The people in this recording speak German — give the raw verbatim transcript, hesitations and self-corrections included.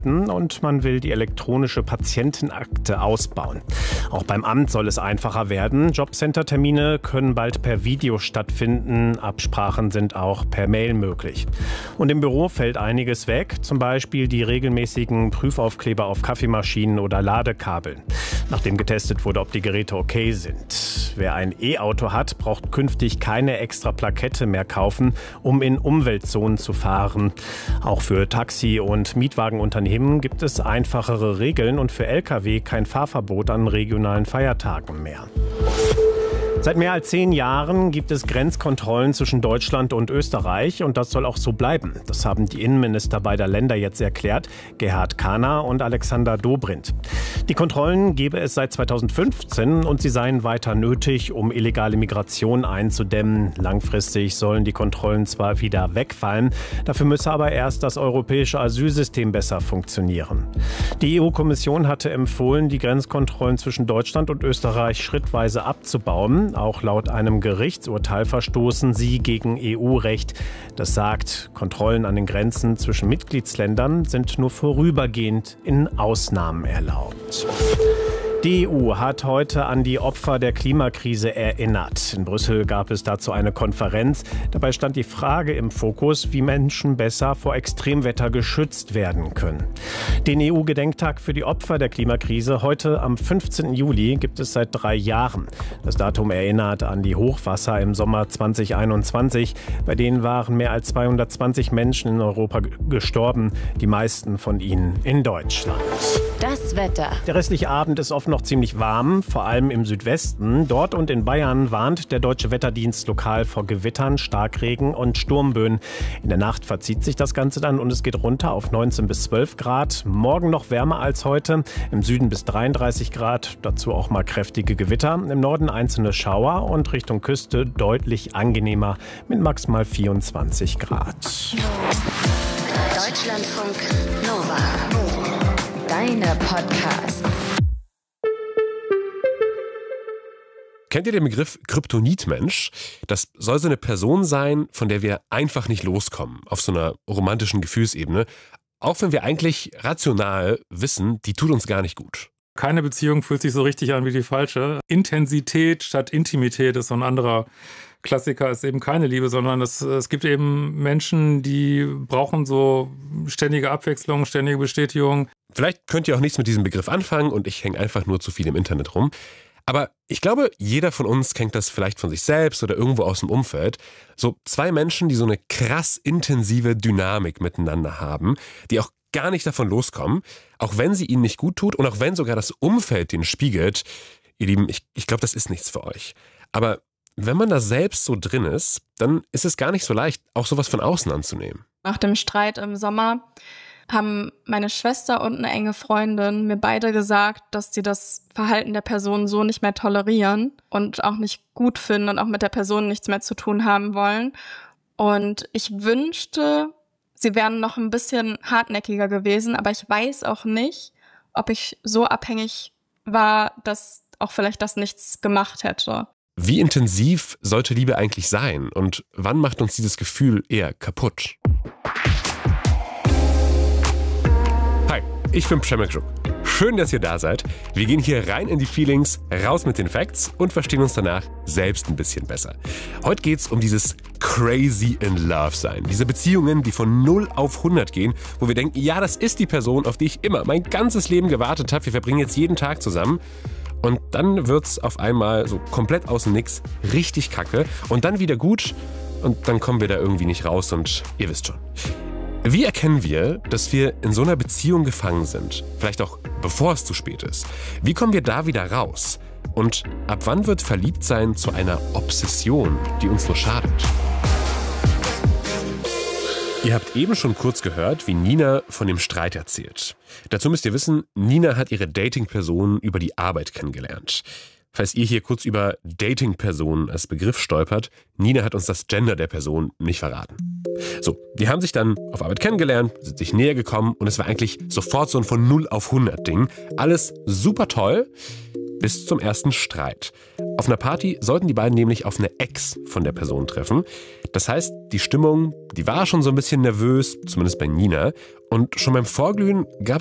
Rezepten und man will die elektronische Patientenakte ausbauen. Auch beim Amt soll es einfacher werden. Jobcenter-Termine können bald per Video stattfinden. Absprachen sind auch per Mail möglich. Und im Büro fällt einiges weg, zum Beispiel die regelmäßigen Prüfaufkleber auf Kaffeemaschinen oder Ladekabeln, nachdem getestet wurde, ob die Geräte okay sind. Wer ein E-Auto hat, braucht künftig keine extra Plakette mehr kaufen, um in Umweltzonen zu fahren. Auch für Taxi- und Mietwagenunternehmen gibt es einfachere Regeln und für L K W kein Fahrverbot an regionalen Feiertagen mehr. Seit mehr als zehn Jahren gibt es Grenzkontrollen zwischen Deutschland und Österreich und das soll auch so bleiben. Das haben die Innenminister beider Länder jetzt erklärt, Gerhard Kahner und Alexander Dobrindt. Die Kontrollen gebe es seit zweitausendfünfzehn und sie seien weiter nötig, um illegale Migration einzudämmen. Langfristig sollen die Kontrollen zwar wieder wegfallen, dafür müsse aber erst das europäische Asylsystem besser funktionieren. Die E U-Kommission hatte empfohlen, die Grenzkontrollen zwischen Deutschland und Österreich schrittweise abzubauen. Auch laut einem Gerichtsurteil verstoßen sie gegen E U-Recht. Das sagt, Kontrollen an den Grenzen zwischen Mitgliedsländern sind nur vorübergehend in Ausnahmen erlaubt. Die E U hat heute an die Opfer der Klimakrise erinnert. In Brüssel gab es dazu eine Konferenz. Dabei stand die Frage im Fokus, wie Menschen besser vor Extremwetter geschützt werden können. Den E U-Gedenktag für die Opfer der Klimakrise heute am fünfzehnten Juli gibt es seit drei Jahren. Das Datum erinnert an die Hochwasser im Sommer zweitausendeinundzwanzig. Bei denen waren mehr als zweihundertzwanzig Menschen in Europa gestorben, die meisten von ihnen in Deutschland. Das Wetter. Der restliche Abend ist oft noch ziemlich warm, vor allem im Südwesten. Dort und in Bayern warnt der Deutsche Wetterdienst lokal vor Gewittern, Starkregen und Sturmböen. In der Nacht verzieht sich das Ganze dann und es geht runter auf neunzehn bis zwölf Grad. Morgen noch wärmer als heute, im Süden bis dreiunddreißig Grad, dazu auch mal kräftige Gewitter. Im Norden einzelne Schauer und Richtung Küste deutlich angenehmer mit maximal vierundzwanzig Grad. Deutschlandfunk Nova. Deine Podcasts. Kennt ihr den Begriff Kryptonitmensch? Das soll so eine Person sein, von der wir einfach nicht loskommen, auf so einer romantischen Gefühlsebene. Auch wenn wir eigentlich rational wissen, die tut uns gar nicht gut. Keine Beziehung fühlt sich so richtig an wie die falsche. Intensität statt Intimität ist so ein anderer Klassiker, ist eben keine Liebe, sondern es, es gibt eben Menschen, die brauchen so ständige Abwechslung, ständige Bestätigung. Vielleicht könnt ihr auch nichts mit diesem Begriff anfangen und ich hänge einfach nur zu viel im Internet rum. Aber ich glaube, jeder von uns kennt das vielleicht von sich selbst oder irgendwo aus dem Umfeld. So zwei Menschen, die so eine krass intensive Dynamik miteinander haben, die auch gar nicht davon loskommen, auch wenn sie ihnen nicht gut tut und auch wenn sogar das Umfeld den spiegelt. Ihr Lieben, ich, ich glaube, das ist nichts für euch. Aber wenn man da selbst so drin ist, dann ist es gar nicht so leicht, auch sowas von außen anzunehmen. Nach dem Streit im Sommer haben meine Schwester und eine enge Freundin mir beide gesagt, dass sie das Verhalten der Person so nicht mehr tolerieren und auch nicht gut finden und auch mit der Person nichts mehr zu tun haben wollen. Und ich wünschte, sie wären noch ein bisschen hartnäckiger gewesen, aber ich weiß auch nicht, ob ich so abhängig war, dass auch vielleicht das nichts gemacht hätte. Wie intensiv sollte Liebe eigentlich sein und wann macht uns dieses Gefühl eher kaputt? Hi, ich bin Przemek. Schön, dass ihr da seid. Wir gehen hier rein in die Feelings, raus mit den Facts und verstehen uns danach selbst ein bisschen besser. Heute geht's um dieses crazy in love sein. Diese Beziehungen, die von null auf hundert gehen, wo wir denken, ja, das ist die Person, auf die ich immer mein ganzes Leben gewartet habe. Wir verbringen jetzt jeden Tag zusammen. Und dann wird's auf einmal so komplett aus dem Nix richtig kacke und dann wieder gut und dann kommen wir da irgendwie nicht raus und ihr wisst schon. Wie erkennen wir, dass wir in so einer Beziehung gefangen sind? Vielleicht auch bevor es zu spät ist. Wie kommen wir da wieder raus? Und ab wann wird Verliebtsein zu einer Obsession, die uns nur schadet? Ihr habt eben schon kurz gehört, wie Nina von dem Streit erzählt. Dazu müsst ihr wissen, Nina hat ihre Dating-Person über die Arbeit kennengelernt. Falls ihr hier kurz über Dating-Person als Begriff stolpert, Nina hat uns das Gender der Person nicht verraten. So, die haben sich dann auf Arbeit kennengelernt, sind sich näher gekommen und es war eigentlich sofort so ein von null auf hundert Ding. Alles super toll, bis zum ersten Streit. Auf einer Party sollten die beiden nämlich auf eine Ex von der Person treffen. Das heißt, die Stimmung, die war schon so ein bisschen nervös, zumindest bei Nina. Und schon beim Vorglühen gab